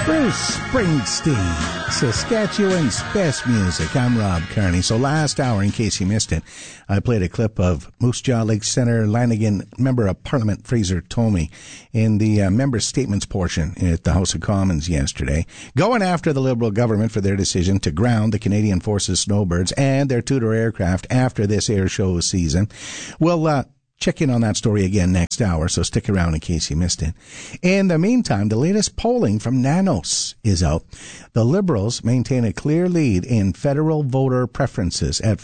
Bruce Springsteen, Saskatchewan's best music. I'm Rob Kearney. So last hour, in case you missed it, I played a clip of Moose Jaw Lake Senator Lanigan, Member of Parliament Fraser Tomey, in the member statements portion at the House of Commons yesterday, going after the Liberal government for their decision to ground the Canadian Forces Snowbirds and their Tudor aircraft after this air show season. We'll check in on that story again next hour, so stick around in case you missed it. In the meantime, the latest polling from Nanos is out. The Liberals maintain a clear lead in federal voter preferences at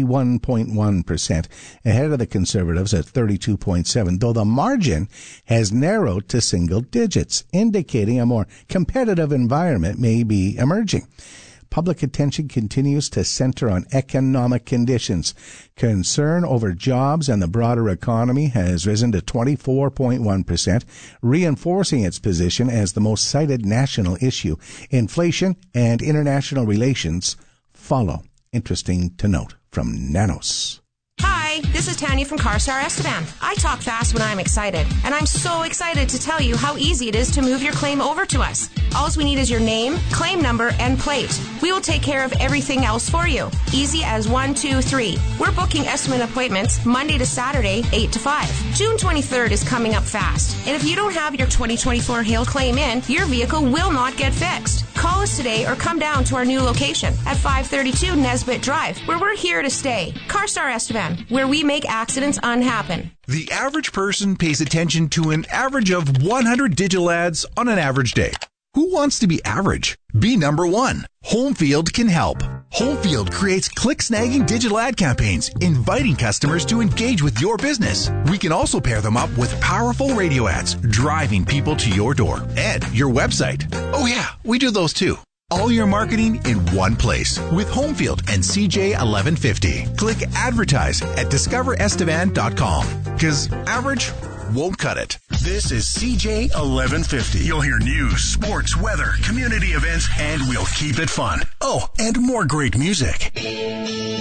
41.1%, ahead of the Conservatives at 32.7%, though the margin has narrowed to single digits, indicating a more competitive environment may be emerging. Public attention continues to center on economic conditions. Concern over jobs and the broader economy has risen to 24.1%, reinforcing its position as the most cited national issue. Inflation and international relations follow. Interesting to note from Nanos. Hi, this is Tanya from CarStar Estevan. I talk fast when I'm excited, and I'm so excited to tell you how easy it is to move your claim over to us. All we need is your name, claim number, and plate. We will take care of everything else for you. Easy as 1, 2, 3. We're booking estimate appointments Monday to Saturday, 8 to 5. June 23rd is coming up fast, and if you don't have your 2024 hail claim in, your vehicle will not get fixed. Call us today or come down to our new location at 532 Nesbitt Drive, where we're here to stay. CarStar Estevan, where we make accidents unhappen. The average person pays attention to an average of 100 digital ads on an average day. Who wants to be average? Be number one. Homefield can help. Homefield creates click-snagging digital ad campaigns, inviting customers to engage with your business. We can also pair them up with powerful radio ads, driving people to your door and your website. Oh yeah, we do those too. All your marketing in one place with Homefield and CJ 1150. Click advertise at discoverestevan.com because average won't cut it. This is CJ 1150. You'll hear news, sports, weather, community events, and we'll keep it fun. Oh, and more great music.